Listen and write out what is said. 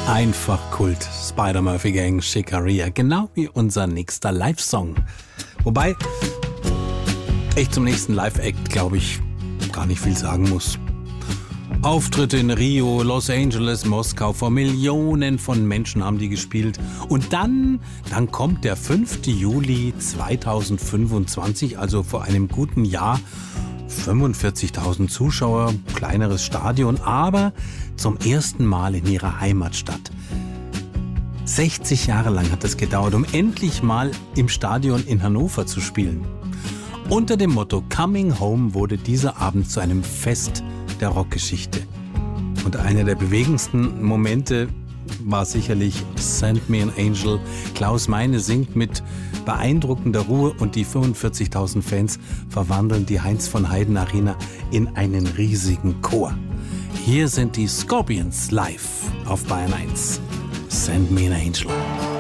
Einfach Kult. Spider-Murphy Gang, Schickeria. Genau wie unser nächster Live-Song. Wobei ich zum nächsten Live-Act, glaube ich, gar nicht viel sagen muss. Auftritte in Rio, Los Angeles, Moskau, vor Millionen von Menschen haben die gespielt. Und dann kommt der 5. Juli 2025, also vor einem guten Jahr, 45.000 Zuschauer, kleineres Stadion, aber zum ersten Mal in ihrer Heimatstadt. 60 Jahre lang hat es gedauert, um endlich mal im Stadion in Hannover zu spielen. Unter dem Motto Coming Home wurde dieser Abend zu einem Fest der Rockgeschichte. Und einer der bewegendsten Momente war sicherlich Send Me an Angel. Klaus Meine singt mit beeindruckender Ruhe und die 45.000 Fans verwandeln die Heinz von Heiden Arena in einen riesigen Chor. Hier sind die Scorpions live auf Bayern 1. Send Me an Angel.